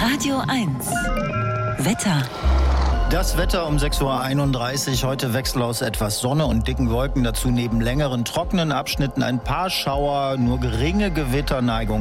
Radio 1. Wetter. Das Wetter um 6.31 Uhr. Heute Wechsel aus etwas Sonne und dicken Wolken. Dazu neben längeren trockenen Abschnitten ein paar Schauer, nur geringe Gewitterneigung.